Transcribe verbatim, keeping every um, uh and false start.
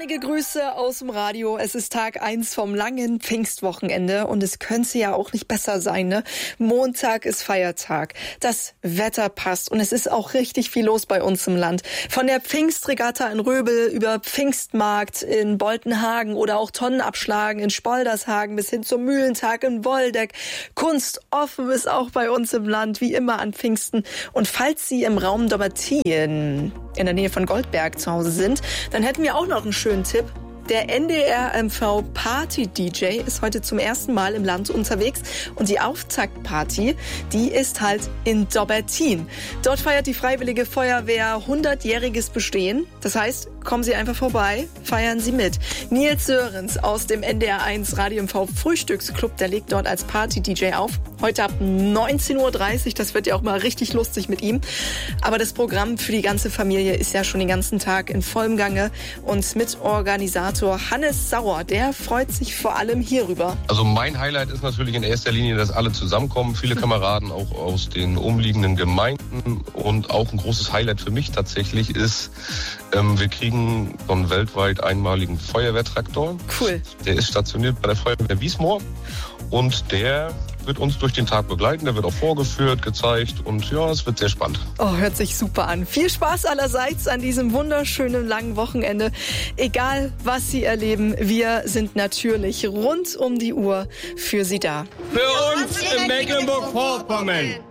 Sonnige Grüße aus dem Radio. Es ist Tag eins vom langen Pfingstwochenende und es könnte ja auch nicht besser sein, ne? Montag ist Feiertag. Das Wetter passt und es ist auch richtig viel los bei uns im Land. Von der Pfingstregatta in Röbel über Pfingstmarkt in Boltenhagen oder auch Tonnenabschlagen in Spoldershagen bis hin zum Mühlentag in Woldeck. Kunst offen ist auch bei uns im Land, wie immer an Pfingsten. Und falls Sie im Raum Dobbertin in der Nähe von Goldberg zu Hause sind, dann hätten wir auch noch einen schönen Tipp. Der N D R M V Party-D J ist heute zum ersten Mal im Land unterwegs und die Auftaktparty, die ist halt in Dobbertin. Dort feiert die Freiwillige Feuerwehr hundertjähriges Bestehen. Das heißt, kommen Sie einfach vorbei, feiern Sie mit. Nils Sörensen aus dem N D R eins Radio M V Frühstücksclub, der legt dort als Party-D J auf. Heute ab neunzehn Uhr dreißig, das wird ja auch mal richtig lustig mit ihm. Aber das Programm für die ganze Familie ist ja schon den ganzen Tag in vollem Gange und Mitorganisator Hannes Sauer, der freut sich vor allem hierüber. Also mein Highlight ist natürlich in erster Linie, dass alle zusammenkommen, viele Kameraden auch aus den umliegenden Gemeinden und auch ein großes Highlight für mich tatsächlich ist, ähm, wir kriegen so einen weltweit einmaligen Feuerwehrtraktor. Cool. Der ist stationiert bei der Feuerwehr Wiesmoor und der wird uns durch den Tag begleiten, der wird auch vorgeführt, gezeigt und ja, es wird sehr spannend. Oh, hört sich super an. Viel Spaß allerseits an diesem wunderschönen langen Wochenende. Egal, was Sie erleben, wir sind natürlich rund um die Uhr für Sie da. Für uns in Mecklenburg-Vorpommern.